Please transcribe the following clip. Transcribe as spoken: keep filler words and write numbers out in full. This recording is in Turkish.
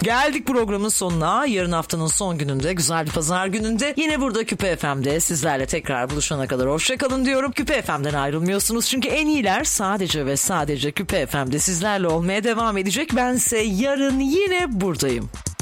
Geldik programın sonuna. Yarın haftanın son gününde, güzel bir pazar gününde yine burada Küpe F M'de sizlerle tekrar buluşana kadar hoşçakalın diyorum. Küpe F M'den ayrılmıyorsunuz çünkü en iyiler sadece ve sadece Küpe F M'de sizlerle olmaya devam edecek. Bense yarın yine buradayım.